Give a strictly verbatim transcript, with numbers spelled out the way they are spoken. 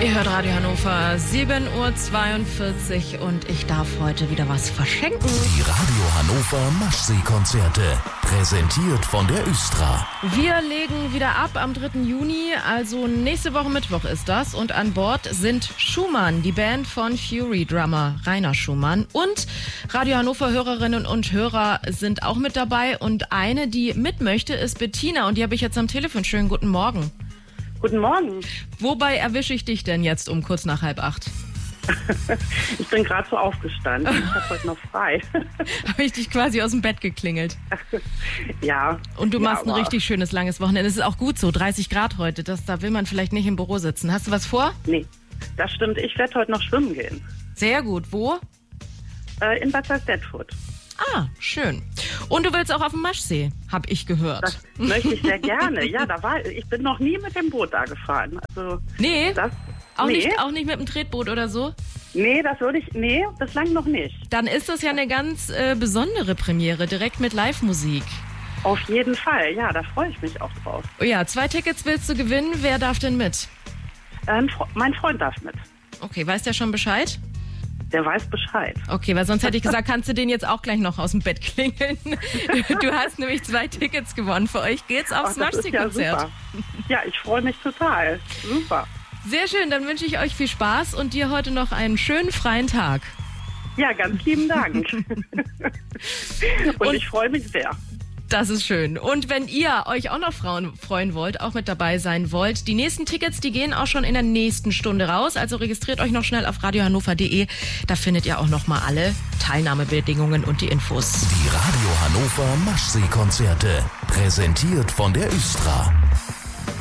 Ihr hört Radio Hannover, sieben Uhr zweiundvierzig und ich darf heute wieder was verschenken. Die Radio Hannover Maschsee-Konzerte, präsentiert von der Östra. Wir legen wieder ab am dritten Juni, also nächste Woche Mittwoch ist das. Und an Bord sind Schumann, die Band von Fury-Drummer Rainer Schumann. Und Radio Hannover-Hörerinnen und Hörer sind auch mit dabei. Und eine, die mit möchte, ist Bettina. Und die habe ich jetzt am Telefon. Schönen guten Morgen. Guten Morgen. Wobei erwische ich dich denn jetzt um kurz nach halb acht? Ich bin gerade so aufgestanden. Ich habe heute noch frei. Habe ich dich quasi aus dem Bett geklingelt? Ja. Und du ja, machst ein richtig schönes, langes Wochenende. Es ist auch gut so, dreißig Grad heute. Das, da will man vielleicht nicht im Büro sitzen. Hast du was vor? Nee, das stimmt. Ich werde heute noch schwimmen gehen. Sehr gut. Wo? Äh, in Bad Salzdetfurt. Ah, schön. Und du willst auch auf dem Maschsee, habe ich gehört. Das möchte ich sehr gerne. Ja, da war ich bin noch nie mit dem Boot da gefahren. Also Nee? das, Auch, nee. Nicht, auch nicht mit dem Tretboot oder so? Nee, das würde ich. Nee, bislang noch nicht. Dann ist das ja eine ganz äh, besondere Premiere, direkt mit Live-Musik. Auf jeden Fall, ja, da freue ich mich auch drauf. Oh ja, zwei Tickets willst du gewinnen. Wer darf denn mit? Ähm, mein Freund darf mit. Okay, weiß der schon Bescheid? Der weiß Bescheid. Okay, weil sonst hätte ich gesagt, kannst du den jetzt auch gleich noch aus dem Bett klingeln. Du hast nämlich zwei Tickets gewonnen. Für euch geht's aufs Ach, das ist ja Maschsee-Konzert. super. Ja, ich freue mich total. Super. Sehr schön, dann wünsche ich euch viel Spaß und dir heute noch einen schönen freien Tag. Ja, ganz lieben Dank. und, Und- ich freue mich sehr. Das ist schön. Und wenn ihr euch auch noch Frauen freuen wollt, auch mit dabei sein wollt, die nächsten Tickets, die gehen auch schon in der nächsten Stunde raus. Also registriert euch noch schnell auf radiohannover punkt de. Da findet ihr auch noch mal alle Teilnahmebedingungen und die Infos. Die Radio Hannover Maschsee-Konzerte, präsentiert von der Östra.